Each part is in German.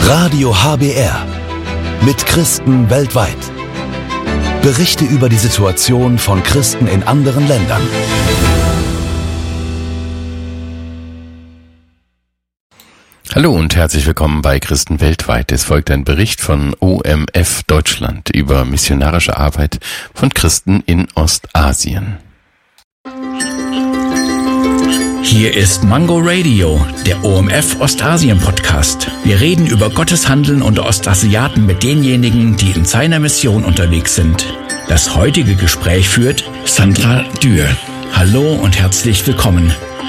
Radio HBR mit Christen weltweit. Berichte über die Situation von Christen in anderen Ländern. Hallo und herzlich willkommen bei Christen weltweit. Es folgt ein Bericht von OMF Deutschland über missionarische Arbeit von Christen in Ostasien. Hier ist Mango Radio, der OMF Ostasien Podcast. Wir reden über Gottes Handeln unter Ostasiaten mit denjenigen, die in seiner Mission unterwegs sind. Das heutige Gespräch führt Sandra Dürr. Hallo und herzlich willkommen.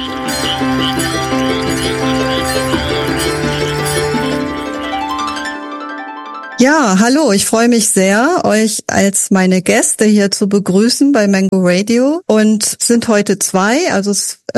Ja, hallo, ich freue mich sehr, euch als meine Gäste hier zu begrüßen bei Mango Radio, und sind heute zwei, also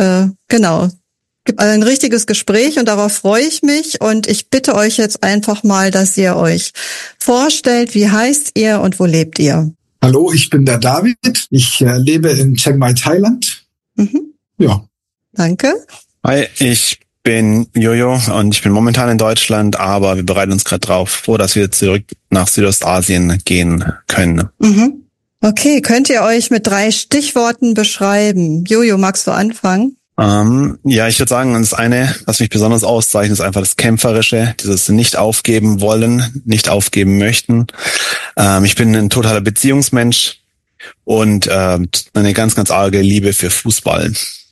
gibt ein richtiges Gespräch und darauf freue ich mich, und ich bitte euch jetzt einfach mal, dass ihr euch vorstellt, wie heißt ihr und wo lebt ihr? Hallo, ich bin der David, ich lebe in Chiang Mai, Thailand. Ja. Danke. Hi, ich bin Jojo und ich bin momentan in Deutschland, aber wir bereiten uns gerade drauf vor, dass wir zurück nach Südostasien gehen können. Okay, könnt ihr euch mit 3 Stichworten beschreiben? Jojo, magst du anfangen? Ja, ich würde sagen, das eine, was mich besonders auszeichnet, ist einfach das Kämpferische, dieses nicht aufgeben wollen, nicht aufgeben möchten. Ich bin ein totaler Beziehungsmensch und eine ganz, ganz arge Liebe für Fußball.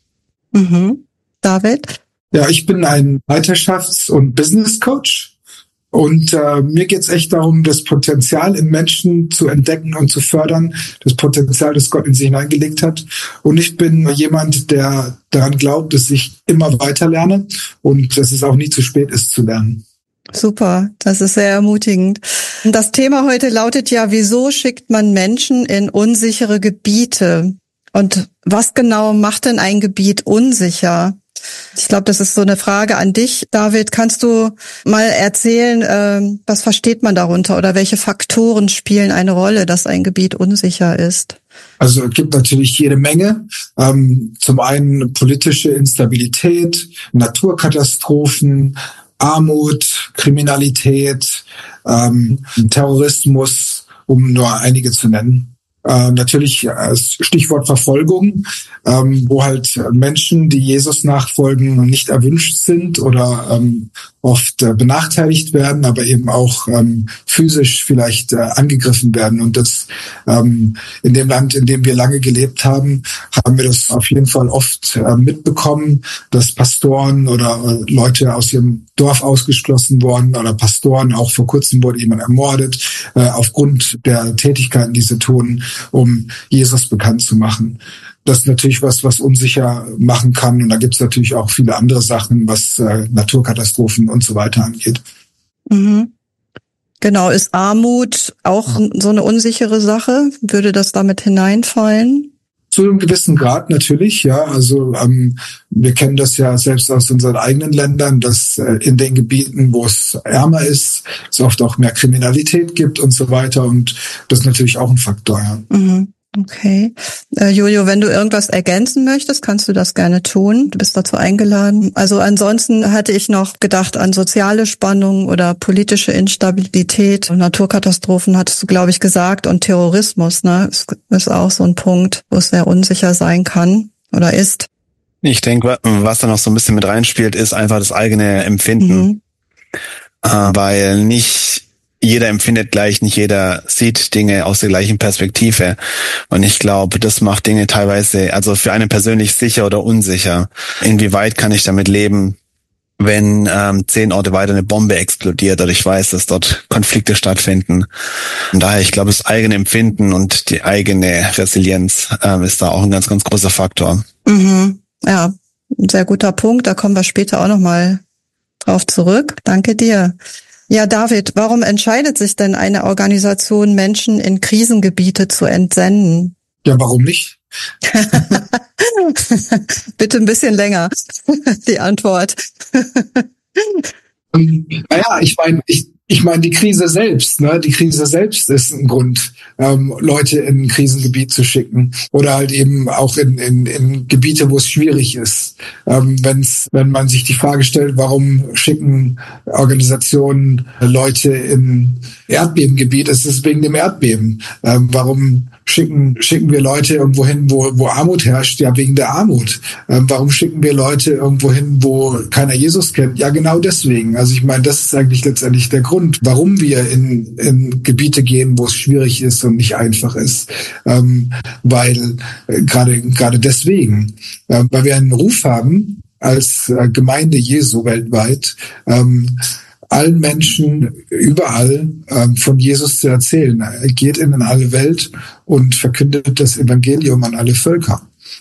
David? Ja, ich bin ein Leiterschafts- und Business Coach, und mir geht's echt darum, das Potenzial im Menschen zu entdecken und zu fördern, das Potenzial, das Gott in sie hineingelegt hat. Und ich bin jemand, der daran glaubt, dass ich immer weiter lerne und dass es auch nie zu spät ist zu lernen. Super, das ist sehr ermutigend. Das Thema heute lautet ja, wieso schickt man Menschen in unsichere Gebiete? Und was genau macht denn ein Gebiet unsicher? Ich glaube, das ist so eine Frage an dich, David. Kannst du mal erzählen, was versteht man darunter oder welche Faktoren spielen eine Rolle, dass ein Gebiet unsicher ist? Also es gibt natürlich jede Menge. Zum einen politische Instabilität, Naturkatastrophen, Armut, Kriminalität, Terrorismus, um nur einige zu nennen. Natürlich Stichwort Verfolgung, wo halt Menschen, die Jesus nachfolgen, nicht erwünscht sind oder oft benachteiligt werden, aber eben auch physisch vielleicht angegriffen werden. Und das in dem Land, in dem wir lange gelebt haben, haben wir das auf jeden Fall oft mitbekommen, dass Pastoren oder Leute aus ihrem Dorf ausgeschlossen wurden, oder Pastoren, auch vor kurzem wurde jemand ermordet, aufgrund der Tätigkeiten, die sie tun, um Jesus bekannt zu machen. Das ist natürlich was unsicher machen kann. Und da gibt es natürlich auch viele andere Sachen, was Naturkatastrophen und so weiter angeht. Genau, ist Armut auch so eine unsichere Sache? Würde das damit hineinfallen? Zu einem gewissen Grad natürlich, ja. Also wir kennen das ja selbst aus unseren eigenen Ländern, dass in den Gebieten, wo es ärmer ist, es oft auch mehr Kriminalität gibt und so weiter. Und das ist natürlich auch ein Faktor, ja. Okay. Jojo, wenn du irgendwas ergänzen möchtest, kannst du das gerne tun. Du bist dazu eingeladen. Also ansonsten hatte ich noch gedacht an soziale Spannungen oder politische Instabilität. Naturkatastrophen hattest du, glaube ich, gesagt. Und Terrorismus, ne, ist auch so ein Punkt, wo es sehr unsicher sein kann oder ist. Ich denke, was da noch so ein bisschen mit reinspielt, ist einfach das eigene Empfinden. Weil nicht jeder empfindet gleich, nicht jeder sieht Dinge aus der gleichen Perspektive. Und ich glaube, das macht Dinge teilweise, also für einen persönlich sicher oder unsicher. Inwieweit kann ich damit leben, wenn 10 Orte weiter eine Bombe explodiert oder ich weiß, dass dort Konflikte stattfinden. Und daher, ich glaube, das eigene Empfinden und die eigene Resilienz ist da auch ein ganz, ganz großer Faktor. Ja, ein sehr guter Punkt. Da kommen wir später auch nochmal drauf zurück. Danke dir. Ja, David, warum entscheidet sich denn eine Organisation, Menschen in Krisengebiete zu entsenden? Ja, warum nicht? Bitte ein bisschen länger, die Antwort. Naja, ich meine, Ich meine, die Krise selbst ist ein Grund, Leute in ein Krisengebiet zu schicken oder halt eben auch in Gebiete, wo es schwierig ist. Wenn man sich die Frage stellt, warum schicken Organisationen Leute in Erdbebengebiet, ist es wegen dem Erdbeben. Warum schicken wir Leute irgendwo hin, wo Armut herrscht? Ja, wegen der Armut. Warum schicken wir Leute irgendwo hin, wo keiner Jesus kennt? Ja, genau deswegen. Also ich meine, das ist eigentlich letztendlich der Grund, warum wir in Gebiete gehen, wo es schwierig ist und nicht einfach ist. Weil gerade deswegen, weil wir einen Ruf haben als Gemeinde Jesu weltweit, allen Menschen überall von Jesus zu erzählen. Er geht in alle Welt und verkündet das Evangelium an alle Völker.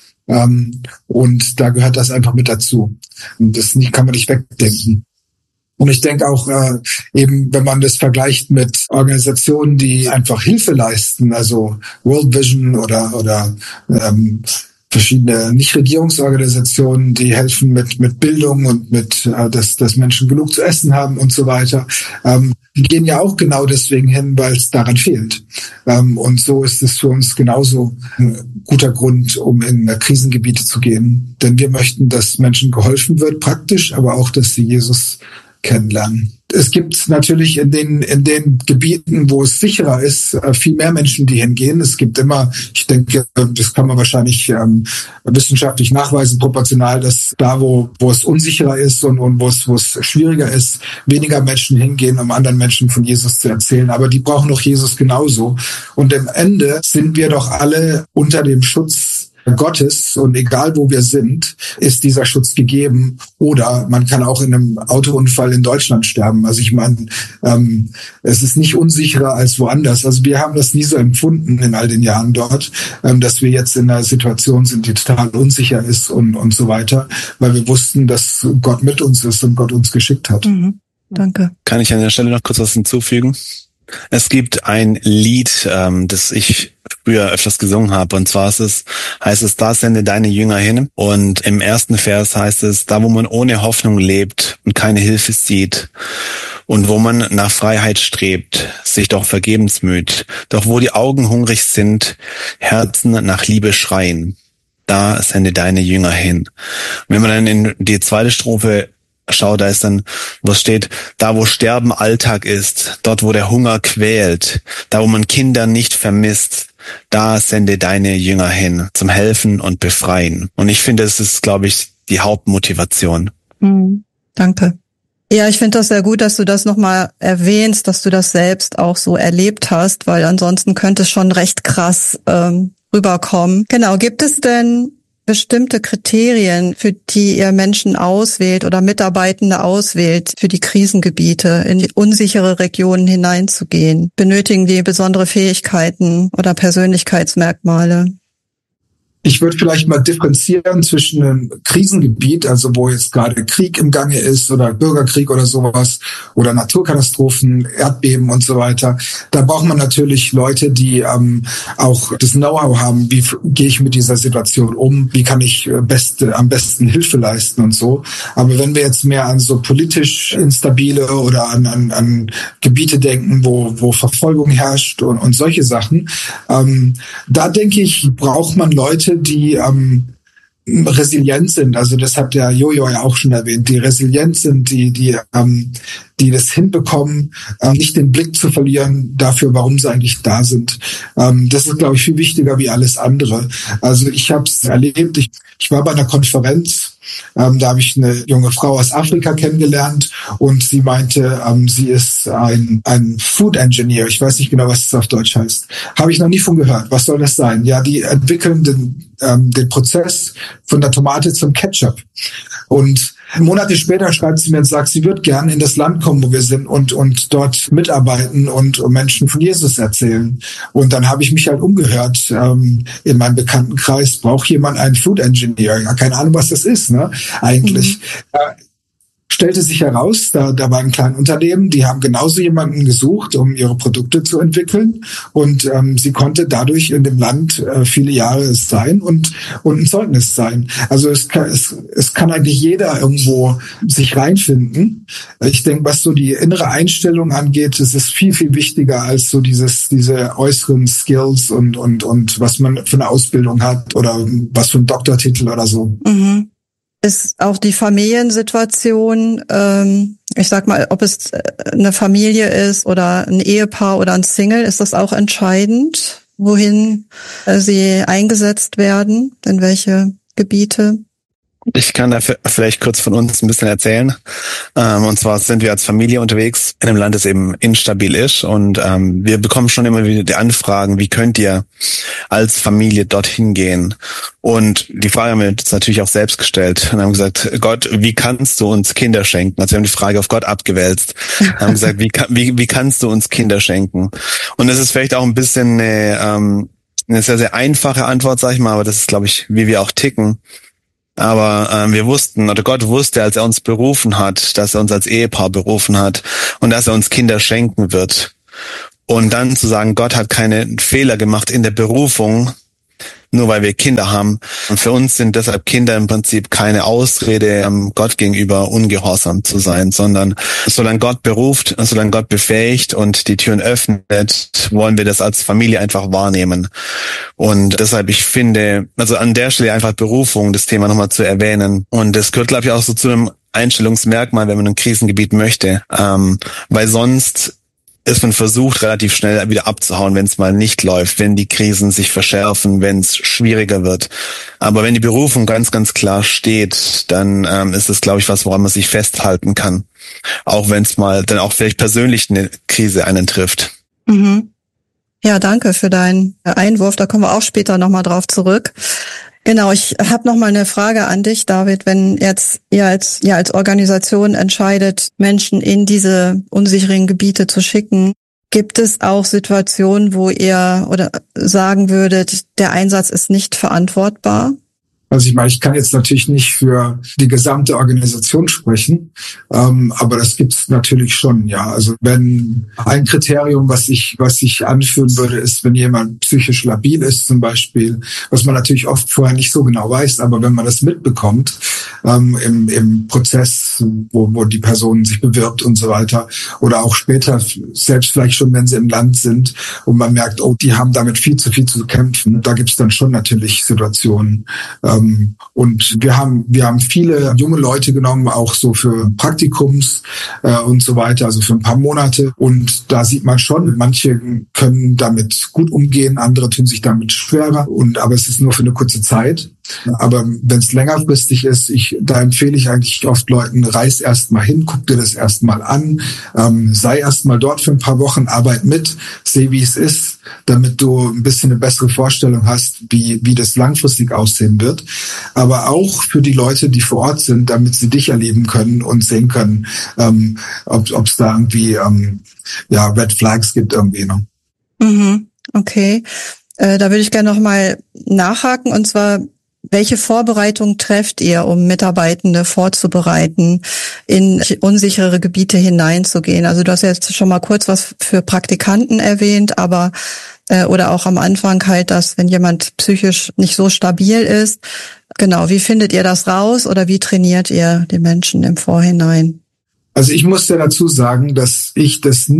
Und da gehört das einfach mit dazu. Und das kann man nicht wegdenken. Und ich denke auch eben, wenn man das vergleicht mit Organisationen, die einfach Hilfe leisten, also World Vision oder verschiedene Nichtregierungsorganisationen, die helfen mit Bildung und mit, dass Menschen genug zu essen haben und so weiter. Die gehen ja auch genau deswegen hin, weil es daran fehlt. Und so ist es für uns genauso ein guter Grund, um in Krisengebiete zu gehen. Denn wir möchten, dass Menschen geholfen wird, praktisch, aber auch, dass sie Jesus kennenlernen. Es gibt natürlich in den Gebieten, wo es sicherer ist, viel mehr Menschen, die hingehen. Es gibt immer, ich denke, das kann man wahrscheinlich wissenschaftlich nachweisen, proportional, dass da, wo es unsicherer ist und wo es schwieriger ist, weniger Menschen hingehen, um anderen Menschen von Jesus zu erzählen. Aber die brauchen doch Jesus genauso. Und am Ende sind wir doch alle unter dem Schutz Gottes, und egal wo wir sind, ist dieser Schutz gegeben. Oder man kann auch in einem Autounfall in Deutschland sterben. Also ich meine, es ist nicht unsicherer als woanders. Also wir haben das nie so empfunden in all den Jahren dort, dass wir jetzt in einer Situation sind, die total unsicher ist und so weiter, weil wir wussten, dass Gott mit uns ist und Gott uns geschickt hat. Mhm. Danke. Kann ich an der Stelle noch kurz was hinzufügen? Es gibt ein Lied, das ich früher öfters gesungen habe, und zwar heißt es, da sende deine Jünger hin. Und im ersten Vers heißt es, da wo man ohne Hoffnung lebt und keine Hilfe sieht und wo man nach Freiheit strebt, sich doch vergebens müht, doch wo die Augen hungrig sind, Herzen nach Liebe schreien, da sende deine Jünger hin. Und wenn man dann in die zweite Strophe schau, da ist dann, was steht, da wo Sterben Alltag ist, dort wo der Hunger quält, da wo man Kinder nicht vermisst, da sende deine Jünger hin, zum Helfen und Befreien. Und ich finde, es ist, glaube ich, die Hauptmotivation. Danke. Ja, ich finde das sehr gut, dass du das nochmal erwähnst, dass du das selbst auch so erlebt hast, weil ansonsten könnte es schon recht krass rüberkommen. Genau, gibt es denn bestimmte Kriterien, für die ihr Menschen auswählt oder Mitarbeitende auswählt, für die Krisengebiete, in die unsichere Regionen hineinzugehen? Benötigen die besondere Fähigkeiten oder Persönlichkeitsmerkmale? Ich würde vielleicht mal differenzieren zwischen einem Krisengebiet, also wo jetzt gerade Krieg im Gange ist oder Bürgerkrieg oder sowas oder Naturkatastrophen, Erdbeben und so weiter. Da braucht man natürlich Leute, die auch das Know-how haben, wie gehe ich mit dieser Situation um, wie kann ich am besten Hilfe leisten und so. Aber wenn wir jetzt mehr an so politisch instabile oder an Gebiete denken, wo Verfolgung herrscht und solche Sachen, da denke ich, braucht man Leute, die resilient sind. Also das hat der Jojo ja auch schon erwähnt, die resilient sind, die das hinbekommen, nicht den Blick zu verlieren dafür, warum sie eigentlich da sind. Das ist, glaube ich, viel wichtiger wie alles andere. Also ich habe es erlebt, ich war bei einer Konferenz, da habe ich eine junge Frau aus Afrika kennengelernt und sie meinte, sie ist ein Food Engineer. Ich weiß nicht genau, was das auf Deutsch heißt. Habe ich noch nie von gehört. Was soll das sein? Ja, die entwickeln den Prozess von der Tomate zum Ketchup. Und Monate später schreibt sie mir und sagt, sie wird gern in das Land kommen, wo wir sind und dort mitarbeiten und Menschen von Jesus erzählen. Und dann habe ich mich halt umgehört in meinem Bekanntenkreis, braucht jemand einen Food Engineer? Ja, keine Ahnung, was das ist, ne? Eigentlich. stellte sich heraus, da war ein kleines Unternehmen, die haben genauso jemanden gesucht, um ihre Produkte zu entwickeln. Und sie konnte dadurch in dem Land viele Jahre sein und ein Zeugnis sein. Also es kann eigentlich jeder irgendwo sich reinfinden. Ich denke, was so die innere Einstellung angeht, ist es viel, viel wichtiger als so diese äußeren Skills und was man für eine Ausbildung hat oder was für einen Doktortitel oder so. Mhm. Ist auch die Familiensituation, ich sag mal, ob es eine Familie ist oder ein Ehepaar oder ein Single, ist das auch entscheidend, wohin sie eingesetzt werden, in welche Gebiete? Ich kann da vielleicht kurz von uns ein bisschen erzählen. Und zwar sind wir als Familie unterwegs in einem Land, das eben instabil ist. Und wir bekommen schon immer wieder die Anfragen, wie könnt ihr als Familie dorthin gehen? Und die Frage haben wir uns natürlich auch selbst gestellt und haben gesagt, Gott, wie kannst du uns Kinder schenken? Also wir haben die Frage auf Gott abgewälzt. Haben gesagt, wie kannst du uns Kinder schenken? Und das ist vielleicht auch ein bisschen eine sehr, sehr einfache Antwort, sag ich mal, aber das ist, glaube ich, wie wir auch ticken. Aber wir wussten, oder Gott wusste, als er uns berufen hat, dass er uns als Ehepaar berufen hat und dass er uns Kinder schenken wird. Und dann zu sagen, Gott hat keine Fehler gemacht in der Berufung, nur weil wir Kinder haben. Und für uns sind deshalb Kinder im Prinzip keine Ausrede, Gott gegenüber ungehorsam zu sein, sondern solange Gott beruft, solange Gott befähigt und die Türen öffnet, wollen wir das als Familie einfach wahrnehmen. Und deshalb, ich finde, also an der Stelle einfach Berufung, das Thema nochmal zu erwähnen. Und das gehört, glaube ich, auch so zu einem Einstellungsmerkmal, wenn man ein Krisengebiet möchte. Weil sonst ist man versucht, relativ schnell wieder abzuhauen, wenn es mal nicht läuft, wenn die Krisen sich verschärfen, wenn es schwieriger wird. Aber wenn die Berufung ganz, ganz klar steht, dann ist es, glaube ich, was, woran man sich festhalten kann. Auch wenn es mal dann auch vielleicht persönlich eine Krise einen trifft. Mhm. Ja, danke für deinen Einwurf. Da kommen wir auch später nochmal drauf zurück. Genau, ich habe noch mal eine Frage an dich, David. Wenn jetzt ihr als Organisation entscheidet, Menschen in diese unsicheren Gebiete zu schicken, gibt es auch Situationen, wo ihr oder sagen würdet, der Einsatz ist nicht verantwortbar? Also ich meine, ich kann jetzt natürlich nicht für die gesamte Organisation sprechen, aber das gibt's natürlich schon, ja. Also wenn ein Kriterium, was ich anführen würde, ist, wenn jemand psychisch labil ist zum Beispiel, was man natürlich oft vorher nicht so genau weiß, aber wenn man das mitbekommt im Prozess, wo die Person sich bewirbt und so weiter, oder auch später, selbst vielleicht schon, wenn sie im Land sind und man merkt, oh, die haben damit viel zu kämpfen, da gibt's dann schon natürlich Situationen. Und wir haben viele junge Leute genommen, auch so für Praktikums und so weiter, also für ein paar Monate. Und da sieht man schon, manche können damit gut umgehen, andere tun sich damit schwerer. Aber es ist nur für eine kurze Zeit. Aber wenn es längerfristig ist, da empfehle ich eigentlich oft Leuten, reis erst mal hin, guck dir das erst mal an, sei erst mal dort für ein paar Wochen, arbeit mit, seh, wie es ist, damit du ein bisschen eine bessere Vorstellung hast, wie das langfristig aussehen wird. Aber auch für die Leute, die vor Ort sind, damit sie dich erleben können und sehen können, ob es da irgendwie Red Flags gibt irgendwie. Ne? Mhm, okay. Da würde ich gerne noch mal nachhaken, und zwar, welche Vorbereitung trefft ihr, um Mitarbeitende vorzubereiten, in unsichere Gebiete hineinzugehen? Also du hast jetzt schon mal kurz was für Praktikanten erwähnt, aber oder auch am Anfang halt, dass wenn jemand psychisch nicht so stabil ist, genau, wie findet ihr das raus oder wie trainiert ihr die Menschen im Vorhinein? Also ich muss ja dazu sagen, dass ich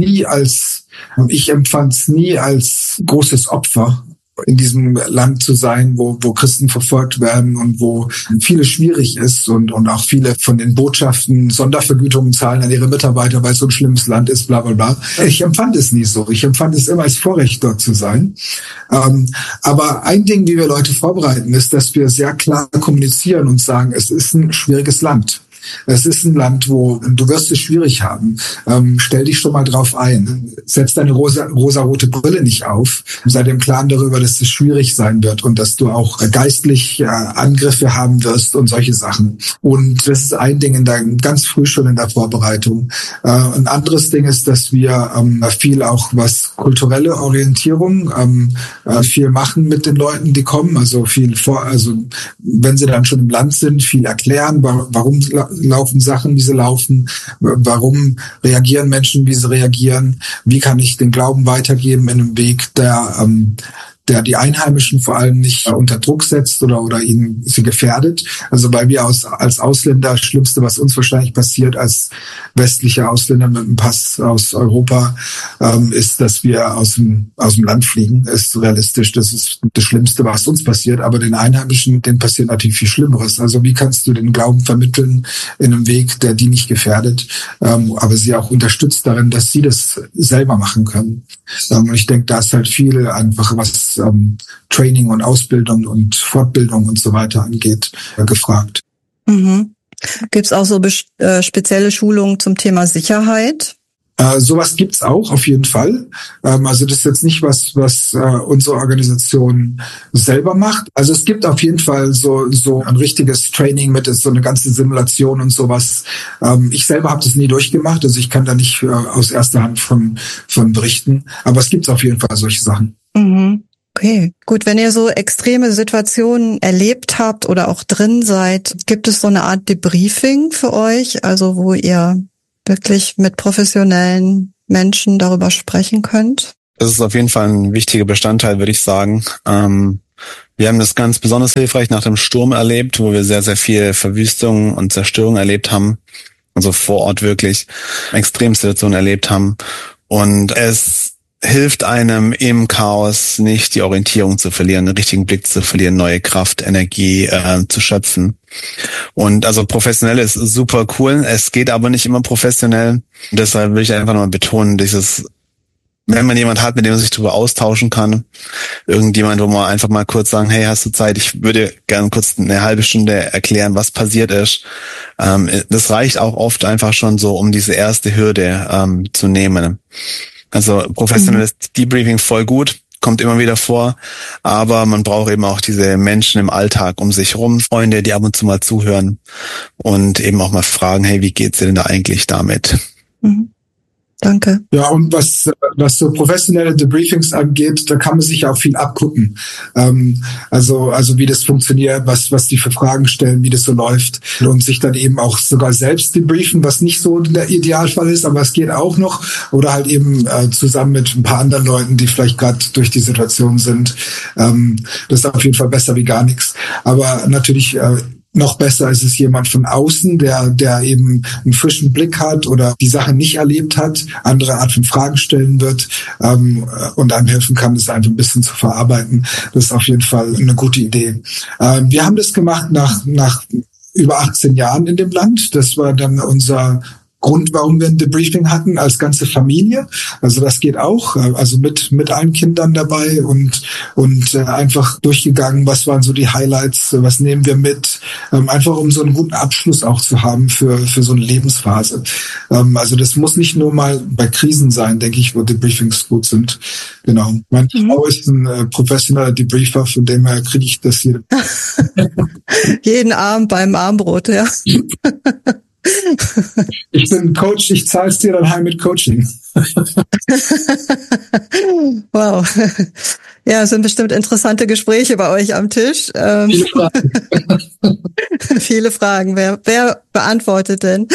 empfand es nie als großes Opfer, in diesem Land zu sein, wo Christen verfolgt werden und wo vieles schwierig ist und auch viele von den Botschaften Sondervergütungen zahlen an ihre Mitarbeiter, weil es so ein schlimmes Land ist, bla bla bla. Ich empfand es nie so. Ich empfand es immer als Vorrecht, dort zu sein. Aber ein Ding, wie wir Leute vorbereiten, ist, dass wir sehr klar kommunizieren und sagen, es ist ein schwieriges Land. Es ist ein Land, wo du wirst es schwierig haben. Stell dich schon mal drauf ein. Setz deine rosarote Brille nicht auf. Sei dir im Klaren darüber, dass es schwierig sein wird und dass du auch geistlich Angriffe haben wirst und solche Sachen. Und das ist ein Ding ganz früh schon in der Vorbereitung. Ein anderes Ding ist, dass wir viel auch was kulturelle Orientierung viel machen mit den Leuten, die kommen. Also wenn sie dann schon im Land sind, viel erklären, warum laufen Sachen, wie sie laufen, warum reagieren Menschen, wie sie reagieren, wie kann ich den Glauben weitergeben in einem Weg, der die Einheimischen vor allem nicht unter Druck setzt oder ihnen sie gefährdet. Also weil wir als Ausländer, das Schlimmste, was uns wahrscheinlich passiert als westliche Ausländer mit einem Pass aus Europa, ist, dass wir aus dem Land fliegen. Ist realistisch, das ist das Schlimmste, was uns passiert. Aber den Einheimischen, denen passiert natürlich viel Schlimmeres. Also wie kannst du den Glauben vermitteln in einem Weg, der die nicht gefährdet, aber sie auch unterstützt darin, dass sie das selber machen können. Und ich denke, da ist halt viel einfach, was Training und Ausbildung und Fortbildung und so weiter angeht, gefragt. Mhm. Gibt es auch so spezielle Schulungen zum Thema Sicherheit? Sowas gibt's auch auf jeden Fall. Also das ist jetzt nicht was unsere Organisation selber macht. Also es gibt auf jeden Fall so ein richtiges Training mit so eine ganze Simulation und sowas. Ich selber habe das nie durchgemacht, also ich kann da nicht aus erster Hand von berichten. Aber es gibt auf jeden Fall solche Sachen. Mhm. Okay, gut. Wenn ihr so extreme Situationen erlebt habt oder auch drin seid, gibt es so eine Art Debriefing für euch, also wo ihr wirklich mit professionellen Menschen darüber sprechen könnt? Das ist auf jeden Fall ein wichtiger Bestandteil, würde ich sagen. Wir haben das ganz besonders hilfreich nach dem Sturm erlebt, wo wir sehr, sehr viel Verwüstung und Zerstörung erlebt haben. Also vor Ort wirklich Extremsituationen erlebt haben. Und es hilft einem im Chaos nicht die Orientierung zu verlieren, den richtigen Blick zu verlieren, neue Kraft, Energie zu schöpfen. Und also professionell ist super cool. Es geht aber nicht immer professionell. Und deshalb will ich einfach nochmal betonen, wenn man jemand hat, mit dem man sich darüber austauschen kann, irgendjemand, wo man einfach mal kurz sagen, hey, hast du Zeit? Ich würde gerne kurz eine halbe Stunde erklären, was passiert ist. Das reicht auch oft einfach schon so, um diese erste Hürde zu nehmen. Also professionelles Debriefing voll gut, kommt immer wieder vor, aber man braucht eben auch diese Menschen im Alltag um sich rum, Freunde, die ab und zu mal zuhören und eben auch mal fragen, hey, wie geht's dir denn da eigentlich damit? Mhm. Danke. Ja, und was so professionelle Debriefings angeht, da kann man sich auch viel abgucken. Also wie das funktioniert, was die für Fragen stellen, wie das so läuft und sich dann eben auch sogar selbst debriefen, was nicht so der Idealfall ist, aber es geht auch noch. Oder halt eben zusammen mit ein paar anderen Leuten, die vielleicht gerade durch die Situation sind. Das ist auf jeden Fall besser wie gar nichts. Aber natürlich noch besser ist es jemand von außen, der eben einen frischen Blick hat oder die Sache nicht erlebt hat, andere Art von Fragen stellen wird und einem helfen kann, das einfach ein bisschen zu verarbeiten. Das ist auf jeden Fall eine gute Idee. Wir haben das gemacht nach über 18 Jahren in dem Land. Das war dann unser Grund, warum wir ein Debriefing hatten als ganze Familie. Also das geht auch, also mit allen Kindern dabei und einfach durchgegangen, was waren so die Highlights, was nehmen wir mit, einfach um so einen guten Abschluss auch zu haben für so eine Lebensphase. Also das muss nicht nur mal bei Krisen sein, denke ich, wo Debriefings gut sind. Genau. Meine Frau ist ein professioneller Debriefer, von dem her kriege ich das hier. Jeden Abend beim Armbrot, ja. Ich bin Coach, ich zahle es dir dann heim mit Coaching. Wow. Ja, es sind bestimmt interessante Gespräche bei euch am Tisch. Viele Fragen. Viele Fragen. Wer beantwortet denn?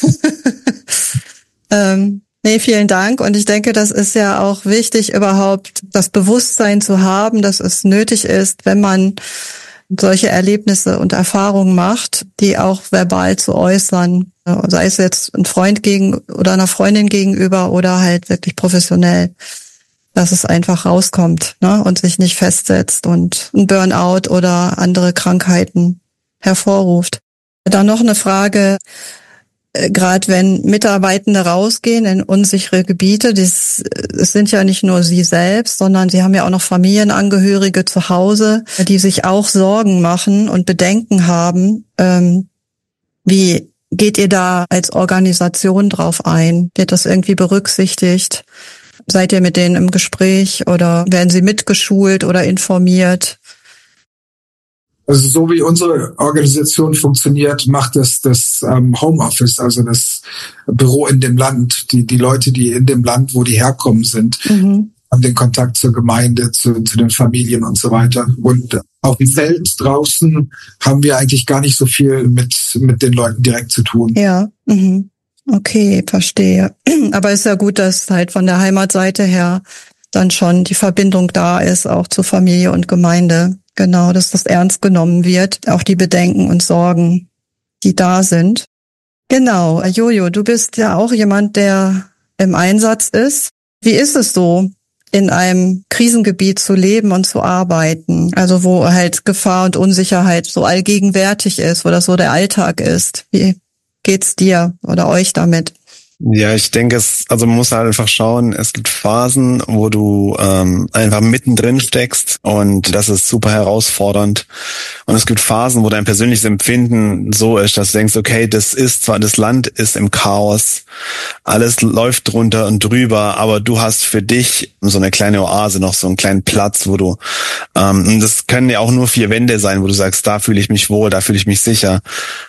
Nee, vielen Dank. Und ich denke, das ist ja auch wichtig, überhaupt das Bewusstsein zu haben, dass es nötig ist, wenn man solche Erlebnisse und Erfahrungen macht, die auch verbal zu äußern, sei es jetzt ein Freund oder einer Freundin gegenüber oder halt wirklich professionell, dass es einfach rauskommt, ne, und sich nicht festsetzt und ein Burnout oder andere Krankheiten hervorruft. Dann noch eine Frage, gerade wenn Mitarbeitende rausgehen in unsichere Gebiete, es sind ja nicht nur sie selbst, sondern sie haben ja auch noch Familienangehörige zu Hause, die sich auch Sorgen machen und Bedenken haben. Wie geht ihr da als Organisation drauf ein? Wird das irgendwie berücksichtigt? Seid ihr mit denen im Gespräch oder werden sie mitgeschult oder informiert? Also so wie unsere Organisation funktioniert, macht das Homeoffice, also das Büro in dem Land, die Leute, die in dem Land, wo die herkommen sind. haben den Kontakt zur Gemeinde, zu den Familien und so weiter. Und auf dem Feld draußen haben wir eigentlich gar nicht so viel mit den Leuten direkt zu tun. Ja, okay, verstehe. Aber ist ja gut, dass halt von der Heimatseite her dann schon die Verbindung da ist, auch zu Familie und Gemeinde. Genau, dass das ernst genommen wird, auch die Bedenken und Sorgen, die da sind. Genau, Jojo, du bist ja auch jemand, der im Einsatz ist. Wie ist es so, in einem Krisengebiet zu leben und zu arbeiten? Also wo halt Gefahr und Unsicherheit so allgegenwärtig ist, wo das so der Alltag ist. Wie geht's dir oder euch damit? Ja, ich denke, man muss halt einfach schauen, es gibt Phasen, wo du einfach mittendrin steckst und das ist super herausfordernd. Und es gibt Phasen, wo dein persönliches Empfinden so ist, dass du denkst, okay, das Land ist im Chaos, alles läuft drunter und drüber, aber du hast für dich so eine kleine Oase, noch so einen kleinen Platz, wo du, das können ja auch nur 4 Wände sein, wo du sagst, da fühle ich mich wohl, da fühle ich mich sicher.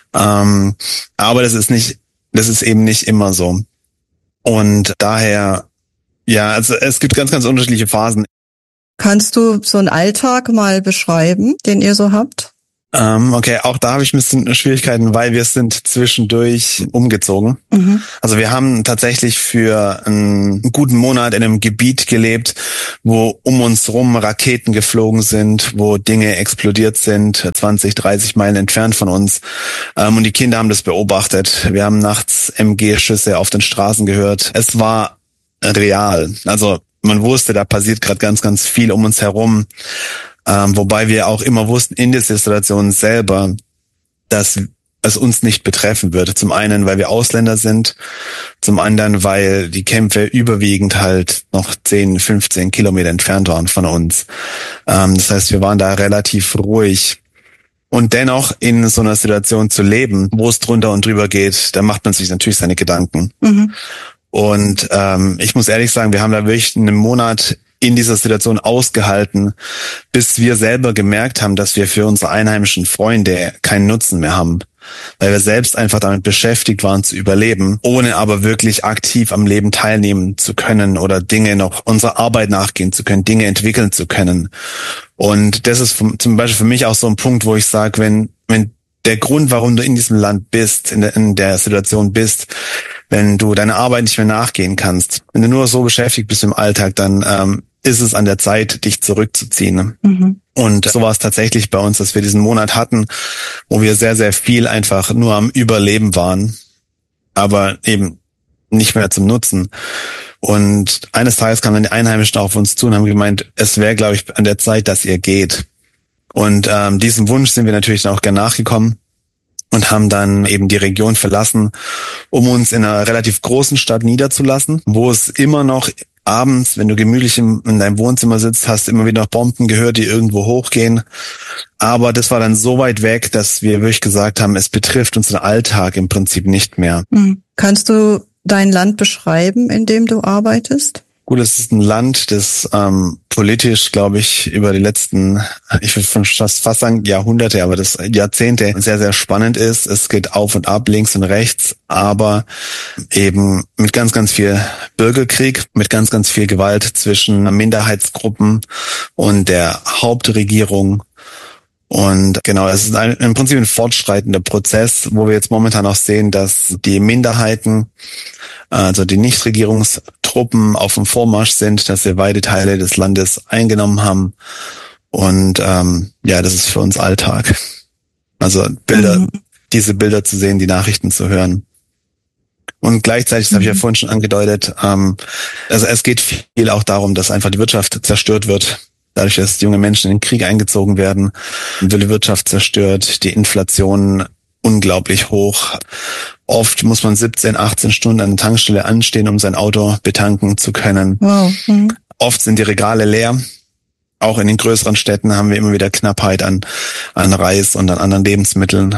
Aber das ist eben nicht immer so. Und daher, ja, also es gibt ganz, ganz unterschiedliche Phasen. Kannst du so einen Alltag mal beschreiben, den ihr so habt? Okay, auch da habe ich ein bisschen Schwierigkeiten, weil wir sind zwischendurch umgezogen. Also wir haben tatsächlich für einen guten Monat in einem Gebiet gelebt, wo um uns rum Raketen geflogen sind, wo Dinge explodiert sind, 20, 30 Meilen entfernt von uns. Und die Kinder haben das beobachtet. Wir haben nachts MG-Schüsse auf den Straßen gehört. Es war real. Also man wusste, da passiert gerade ganz, ganz viel um uns herum. Wobei wir auch immer wussten in der Situation selber, dass es uns nicht betreffen würde. Zum einen, weil wir Ausländer sind, zum anderen, weil die Kämpfe überwiegend halt noch 10, 15 Kilometer entfernt waren von uns. Das heißt, wir waren da relativ ruhig. Und dennoch in so einer Situation zu leben, wo es drunter und drüber geht, da macht man sich natürlich seine Gedanken. Und ich muss ehrlich sagen, wir haben da wirklich einen Monat in dieser Situation ausgehalten, bis wir selber gemerkt haben, dass wir für unsere einheimischen Freunde keinen Nutzen mehr haben. Weil wir selbst einfach damit beschäftigt waren zu überleben, ohne aber wirklich aktiv am Leben teilnehmen zu können oder Dinge noch unserer Arbeit nachgehen zu können, Dinge entwickeln zu können. Und das ist zum Beispiel für mich auch so ein Punkt, wo ich sage, wenn der Grund, warum du in diesem Land bist, in der Situation bist, wenn du deiner Arbeit nicht mehr nachgehen kannst, wenn du nur so beschäftigt bist im Alltag, dann ist es an der Zeit, dich zurückzuziehen. Und so war es tatsächlich bei uns, dass wir diesen Monat hatten, wo wir sehr, sehr viel einfach nur am Überleben waren, aber eben nicht mehr zum Nutzen. Und eines Tages kamen dann die Einheimischen auf uns zu und haben gemeint, es wäre, glaube ich, an der Zeit, dass ihr geht. Und diesem Wunsch sind wir natürlich dann auch gerne nachgekommen und haben dann eben die Region verlassen, um uns in einer relativ großen Stadt niederzulassen, wo es immer noch abends, wenn du gemütlich in deinem Wohnzimmer sitzt, hast du immer wieder noch Bomben gehört, die irgendwo hochgehen. Aber das war dann so weit weg, dass wir wirklich gesagt haben, es betrifft unseren Alltag im Prinzip nicht mehr. Kannst du dein Land beschreiben, in dem du arbeitest? Gut, es ist ein Land, das politisch, glaube ich, über die letzten, ich würde fast sagen Jahrhunderte, aber das Jahrzehnte sehr, sehr spannend ist. Es geht auf und ab, links und rechts, aber eben mit ganz, ganz viel Bürgerkrieg, mit ganz, ganz viel Gewalt zwischen Minderheitsgruppen und der Hauptregierung. Und genau, es ist im Prinzip ein fortschreitender Prozess, wo wir jetzt momentan auch sehen, dass die Minderheiten, also die Nichtregierungstruppen auf dem Vormarsch sind, dass wir weite Teile des Landes eingenommen haben. Und ja, das ist für uns Alltag. Also diese Bilder zu sehen, die Nachrichten zu hören. Und gleichzeitig, das habe ich ja vorhin schon angedeutet, also es geht viel auch darum, dass einfach die Wirtschaft zerstört wird. Dadurch, dass junge Menschen in den Krieg eingezogen werden, wird die Wirtschaft zerstört, die Inflation unglaublich hoch. Oft muss man 17, 18 Stunden an der Tankstelle anstehen, um sein Auto betanken zu können. Wow. Oft sind die Regale leer. Auch in den größeren Städten haben wir immer wieder Knappheit an Reis und an anderen Lebensmitteln.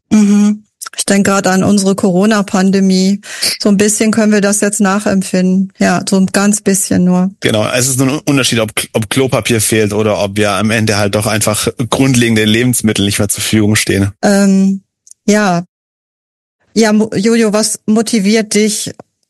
Ich denke gerade an unsere Corona-Pandemie. So ein bisschen können wir das jetzt nachempfinden. Ja, so ein ganz bisschen nur. Genau, es ist nur ein Unterschied, ob Klopapier fehlt oder ob ja am Ende halt doch einfach grundlegende Lebensmittel nicht mehr zur Verfügung stehen. Ja, Jojo, was motiviert dich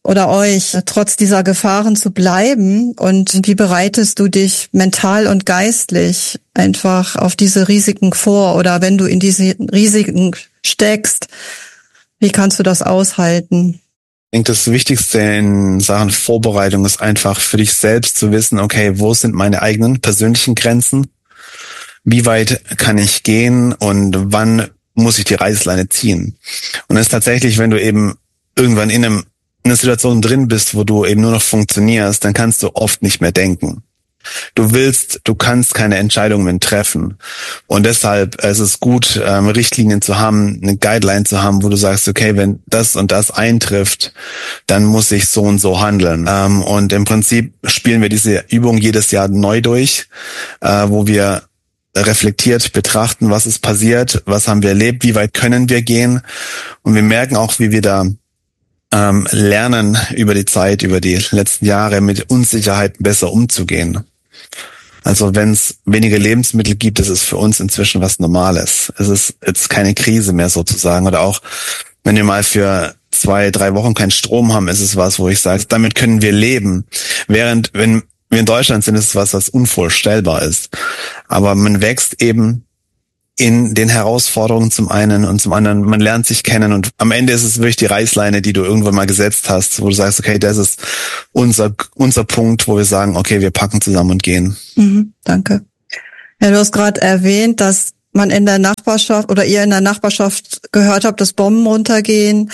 oder euch, trotz dieser Gefahren zu bleiben? Und wie bereitest du dich mental und geistlich einfach auf diese Risiken vor? Oder wenn du in diese Risiken steckst, wie kannst du das aushalten? Ich denke, das Wichtigste in Sachen Vorbereitung ist einfach für dich selbst zu wissen, okay, wo sind meine eigenen persönlichen Grenzen? Wie weit kann ich gehen und wann muss ich die Reißleine ziehen? Und es ist tatsächlich, wenn du eben irgendwann in einer Situation drin bist, wo du eben nur noch funktionierst, dann kannst du oft nicht mehr denken. Du kannst keine Entscheidungen mehr treffen. Und deshalb ist es gut, Richtlinien zu haben, eine Guideline zu haben, wo du sagst, okay, wenn das und das eintrifft, dann muss ich so und so handeln. Und im Prinzip spielen wir diese Übung jedes Jahr neu durch, wo wir reflektiert betrachten, was ist passiert, was haben wir erlebt, wie weit können wir gehen. Und wir merken auch, wie wir da lernen über die Zeit, über die letzten Jahre mit Unsicherheiten besser umzugehen. Also wenn es weniger Lebensmittel gibt, das ist für uns inzwischen was Normales. Es ist jetzt keine Krise mehr sozusagen. Oder auch, wenn wir mal für 2-3 Wochen keinen Strom haben, ist es was, wo ich sage, damit können wir leben. Während, wenn wir in Deutschland sind, ist es was unvorstellbar ist. Aber man wächst eben in den Herausforderungen zum einen und zum anderen, man lernt sich kennen und am Ende ist es wirklich die Reißleine, die du irgendwann mal gesetzt hast, wo du sagst, okay, das ist unser Punkt, wo wir sagen, okay, wir packen zusammen und gehen. Danke. Ja, du hast gerade erwähnt, dass man in der Nachbarschaft oder ihr in der Nachbarschaft gehört habt, dass Bomben runtergehen.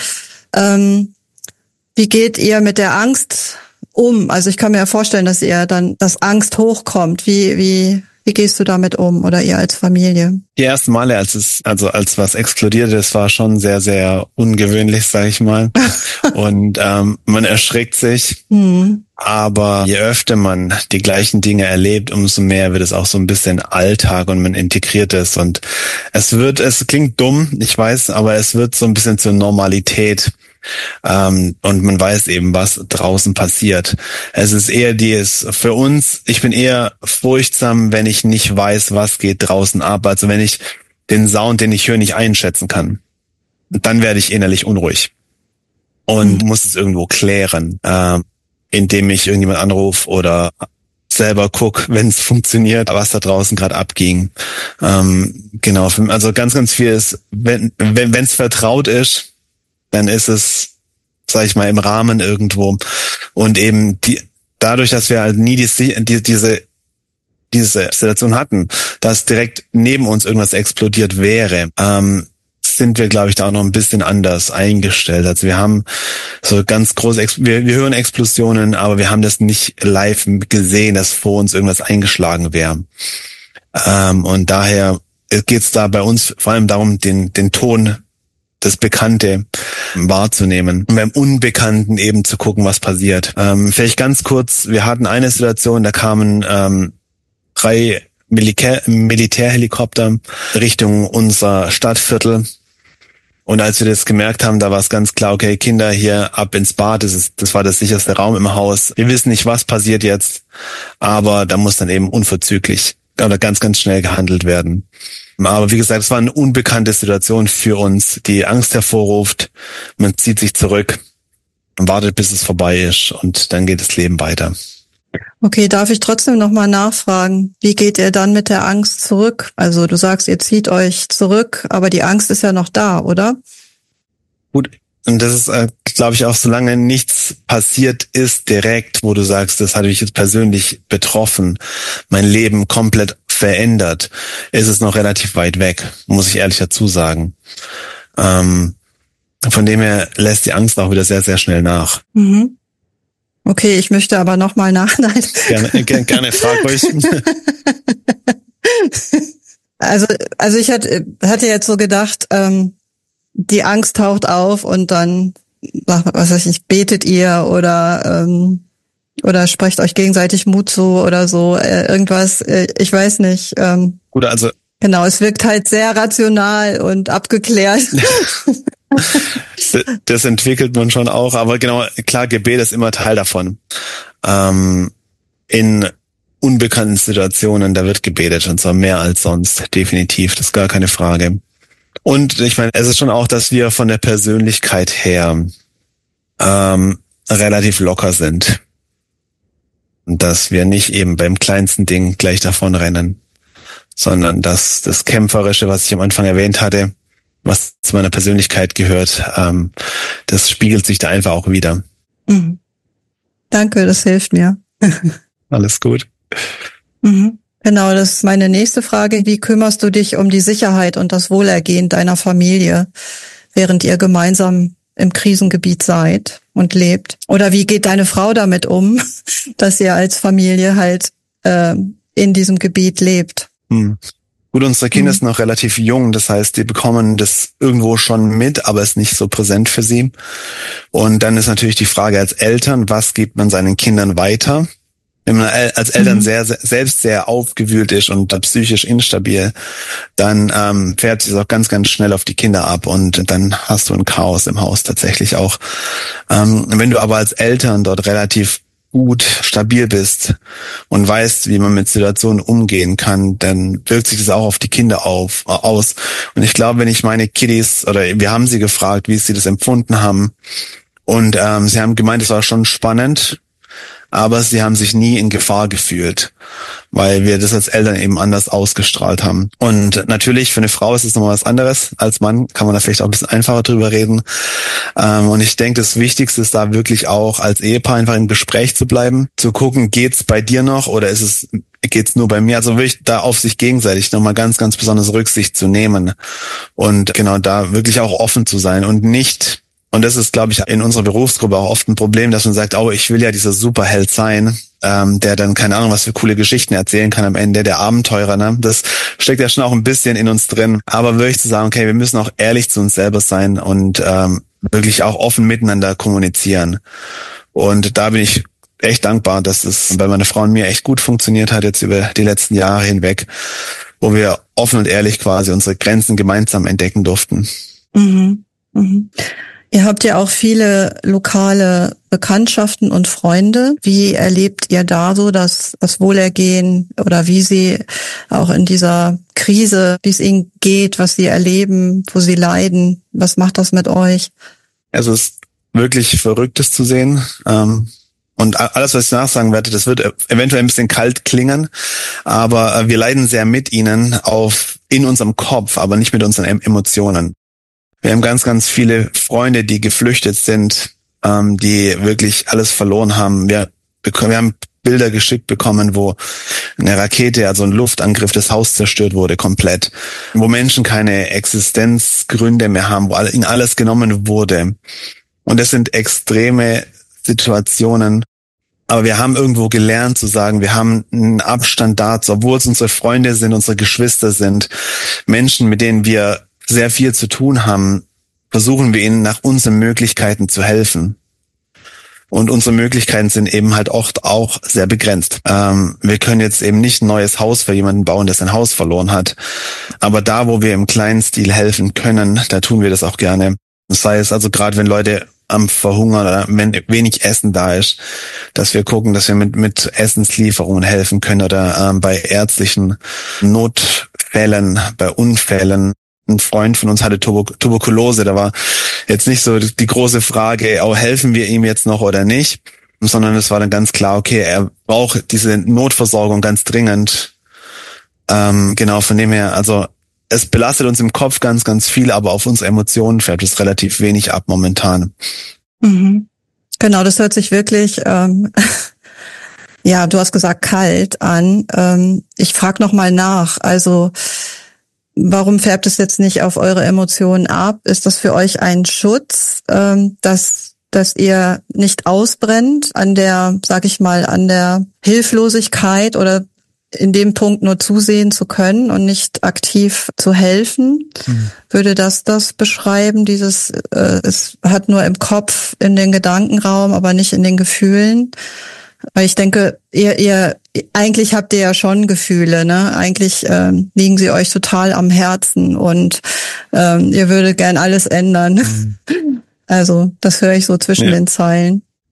Wie geht ihr mit der Angst um? Also ich kann mir ja vorstellen, dass Angst hochkommt. Wie gehst du damit um oder ihr als Familie? Die ersten Male, als was explodierte, das war schon sehr, sehr ungewöhnlich, sage ich mal. Und man erschrickt sich. Aber je öfter man die gleichen Dinge erlebt, umso mehr wird es auch so ein bisschen Alltag und man integriert es. Und es klingt dumm, ich weiß, aber es wird so ein bisschen zur Normalität. Und man weiß eben, was draußen passiert. Es ist eher für uns, ich bin eher furchtsam, wenn ich nicht weiß, was geht draußen ab. Also wenn ich den Sound, den ich höre, nicht einschätzen kann. Dann werde ich innerlich unruhig. Und muss es irgendwo klären, indem ich irgendjemand anrufe oder selber guck, wenn es funktioniert, was da draußen gerade abging. Genau, also ganz, ganz viel ist, wenn es vertraut ist, dann ist es, sag ich mal, im Rahmen irgendwo. Und eben dadurch, dass wir halt nie diese Situation hatten, dass direkt neben uns irgendwas explodiert wäre, sind wir, glaube ich, da auch noch ein bisschen anders eingestellt. Also wir haben so ganz große, wir hören Explosionen, aber wir haben das nicht live gesehen, dass vor uns irgendwas eingeschlagen wäre. Und daher geht's da bei uns vor allem darum, den Ton, das Bekannte wahrzunehmen und beim Unbekannten eben zu gucken, was passiert. Vielleicht ganz kurz, wir hatten eine Situation, da kamen 3 Militärhelikopter Richtung unser Stadtviertel. Und als wir das gemerkt haben, da war es ganz klar, okay, Kinder hier ab ins Bad, das war das sicherste Raum im Haus. Wir wissen nicht, was passiert jetzt, aber da muss dann eben unverzüglich oder ganz, ganz schnell gehandelt werden. Aber wie gesagt, es war eine unbekannte Situation für uns, die Angst hervorruft. Man zieht sich zurück und wartet, bis es vorbei ist und dann geht das Leben weiter. Okay, darf ich trotzdem nochmal nachfragen, wie geht ihr dann mit der Angst zurück? Also du sagst, ihr zieht euch zurück, aber die Angst ist ja noch da, oder? Gut, und das ist, glaube ich, auch solange nichts passiert ist direkt, wo du sagst, das hat mich jetzt persönlich betroffen, mein Leben komplett verändert, ist es noch relativ weit weg, muss ich ehrlich dazu sagen. Von dem her lässt die Angst auch wieder sehr, sehr schnell nach. Okay, ich möchte aber nochmal nach. Nein. Gerne, frag ruhig. Also ich hatte jetzt so gedacht, die Angst taucht auf und dann, was weiß ich, betet ihr oder sprecht euch gegenseitig Mut zu oder so, irgendwas, ich weiß nicht. Gut, also. Genau, es wirkt halt sehr rational und abgeklärt. Das entwickelt man schon auch, aber genau, klar, Gebet ist immer Teil davon. In unbekannten Situationen, da wird gebetet und zwar mehr als sonst, definitiv, das ist gar keine Frage. Und ich meine, es ist schon auch, dass wir von der Persönlichkeit her relativ locker sind. Und dass wir nicht eben beim kleinsten Ding gleich davon rennen, sondern dass das Kämpferische, was ich am Anfang erwähnt hatte, was zu meiner Persönlichkeit gehört, das spiegelt sich da einfach auch wieder. Mhm. Danke, das hilft mir. Alles gut. Mhm. Genau, das ist meine nächste Frage. Wie kümmerst du dich um die Sicherheit und das Wohlergehen deiner Familie, während ihr gemeinsam im Krisengebiet seid und lebt? Oder wie geht deine Frau damit um, dass ihr als Familie halt in diesem Gebiet lebt? Gut, unsere Kinder sind noch relativ jung, das heißt, die bekommen das irgendwo schon mit, aber ist nicht so präsent für sie. Und dann ist natürlich die Frage als Eltern, was gibt man seinen Kindern weiter? Wenn man als Eltern selbst sehr aufgewühlt ist und psychisch instabil, dann fährt sich auch ganz, ganz schnell auf die Kinder ab und dann hast du ein Chaos im Haus tatsächlich auch. Wenn du aber als Eltern dort relativ gut stabil bist und weißt, wie man mit Situationen umgehen kann, dann wirkt sich das auch auf die Kinder aus. Und ich glaube, wenn ich meine Kiddies, oder wir haben sie gefragt, wie sie das empfunden haben, und sie haben gemeint, es war schon spannend, aber sie haben sich nie in Gefahr gefühlt, weil wir das als Eltern eben anders ausgestrahlt haben. Und natürlich, für eine Frau ist es nochmal was anderes. Als Mann kann man da vielleicht auch ein bisschen einfacher drüber reden. Und ich denke, das Wichtigste ist da wirklich auch als Ehepaar einfach im Gespräch zu bleiben, zu gucken, geht's bei dir noch oder geht's nur bei mir? Also wirklich da auf sich gegenseitig nochmal ganz, ganz besonders Rücksicht zu nehmen und genau da wirklich auch offen zu sein und nicht. Und das ist, glaube ich, in unserer Berufsgruppe auch oft ein Problem, dass man sagt, oh, ich will ja dieser Superheld sein, der dann keine Ahnung, was für coole Geschichten erzählen kann am Ende, der Abenteurer, ne? Das steckt ja schon auch ein bisschen in uns drin. Aber wirklich zu sagen, okay, wir müssen auch ehrlich zu uns selber sein und wirklich auch offen miteinander kommunizieren. Und da bin ich echt dankbar, dass es bei meiner Frau und mir echt gut funktioniert hat jetzt über die letzten Jahre hinweg, wo wir offen und ehrlich quasi unsere Grenzen gemeinsam entdecken durften. Mhm. Mhm. Ihr habt ja auch viele lokale Bekanntschaften und Freunde. Wie erlebt ihr da so das Wohlergehen oder wie sie auch in dieser Krise, wie es ihnen geht, was sie erleben, wo sie leiden? Was macht das mit euch? Also es ist wirklich Verrücktes zu sehen. Und alles, was ich nachsagen werde, das wird eventuell ein bisschen kalt klingen, aber wir leiden sehr mit ihnen in unserem Kopf, aber nicht mit unseren Emotionen. Wir haben ganz, ganz viele Freunde, die geflüchtet sind, die wirklich alles verloren haben. Wir haben Bilder geschickt bekommen, wo eine Rakete, also ein Luftangriff, das Haus zerstört wurde komplett, wo Menschen keine Existenzgründe mehr haben, wo ihnen alles genommen wurde. Und das sind extreme Situationen. Aber wir haben irgendwo gelernt zu sagen, wir haben einen Abstand dazu, obwohl es unsere Freunde sind, unsere Geschwister sind, Menschen, mit denen wir sehr viel zu tun haben, versuchen wir ihnen nach unseren Möglichkeiten zu helfen. Und unsere Möglichkeiten sind eben halt oft auch sehr begrenzt. Wir können jetzt eben nicht ein neues Haus für jemanden bauen, der sein Haus verloren hat. Aber da, wo wir im kleinen Stil helfen können, da tun wir das auch gerne. Das heißt also gerade, wenn Leute am Verhungern oder wenn wenig Essen da ist, dass wir gucken, dass wir mit Essenslieferungen helfen können oder bei ärztlichen Notfällen, bei Unfällen. Ein Freund von uns hatte Tuberkulose, da war jetzt nicht so die große Frage, helfen wir ihm jetzt noch oder nicht, sondern es war dann ganz klar, okay, er braucht diese Notversorgung ganz dringend. Genau, von dem her, also es belastet uns im Kopf ganz, ganz viel, aber auf unsere Emotionen fährt es relativ wenig ab momentan. Mhm. Genau, das hört sich wirklich, ja, du hast gesagt kalt an. Ich frage noch mal nach, also warum färbt es jetzt nicht auf eure Emotionen ab? Ist das für euch ein Schutz, dass ihr nicht ausbrennt an der, sag ich mal, an der Hilflosigkeit oder in dem Punkt nur zusehen zu können und nicht aktiv zu helfen? Würde das beschreiben? Es hat nur im Kopf, in den Gedankenraum, aber nicht in den Gefühlen. Weil ich denke, ihr eigentlich habt ihr ja schon Gefühle, ne? Eigentlich liegen sie euch total am Herzen und ihr würdet gern alles ändern. Also das höre ich so zwischen den Zeilen.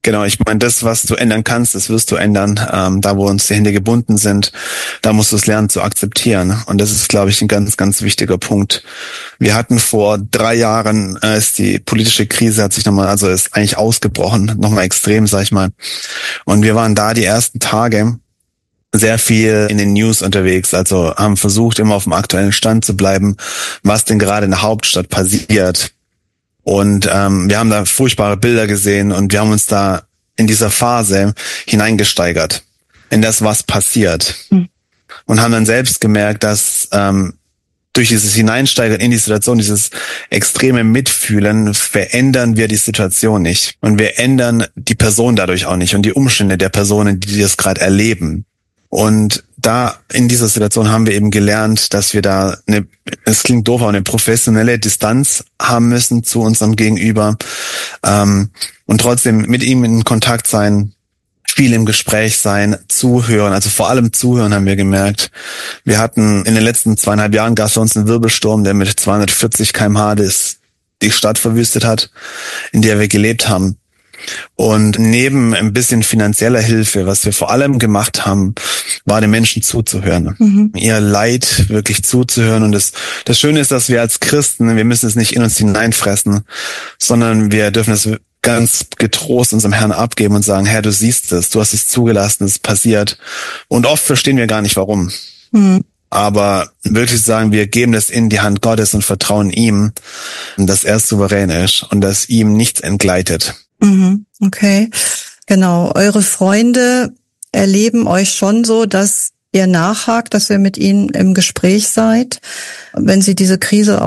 Genau, ich meine, das, was du ändern kannst, das wirst du ändern. Da, wo uns die Hände gebunden sind, da musst du es lernen zu akzeptieren. Und das ist, glaube ich, ein ganz, ganz wichtiger Punkt. Wir hatten vor 3 Jahren, ist die politische Krise ist eigentlich ausgebrochen, nochmal extrem, sag ich mal. Und wir waren da die ersten Tage sehr viel in den News unterwegs, also haben versucht, immer auf dem aktuellen Stand zu bleiben, was denn gerade in der Hauptstadt passiert. Und wir haben da furchtbare Bilder gesehen und wir haben uns da in dieser Phase hineingesteigert in das, was passiert. Und haben dann selbst gemerkt, dass durch dieses Hineinsteigern in die Situation, dieses extreme Mitfühlen, verändern wir die Situation nicht. Und wir ändern die Person dadurch auch nicht und die Umstände der Personen, die das gerade erleben. Und da in dieser Situation haben wir eben gelernt, dass wir da es klingt doof, aber eine professionelle Distanz haben müssen zu unserem Gegenüber und trotzdem mit ihm in Kontakt sein, viel im Gespräch sein, zuhören, also vor allem zuhören haben wir gemerkt. Wir hatten in den letzten 2,5 Jahren gab es für uns einen Wirbelsturm, der mit 240 km/h die Stadt verwüstet hat, in der wir gelebt haben. Und neben ein bisschen finanzieller Hilfe, was wir vor allem gemacht haben, war den Menschen zuzuhören, ihr Leid wirklich zuzuhören. Und das Schöne ist, dass wir als Christen, wir müssen es nicht in uns hineinfressen, sondern wir dürfen es ganz getrost unserem Herrn abgeben und sagen, Herr, du siehst es, du hast es zugelassen, es ist passiert. Und oft verstehen wir gar nicht, warum. Aber wirklich sagen, wir geben das in die Hand Gottes und vertrauen ihm, dass er souverän ist und dass ihm nichts entgleitet. Okay, genau. Eure Freunde erleben euch schon so, dass ihr nachhakt, dass ihr mit ihnen im Gespräch seid, wenn sie diese Krise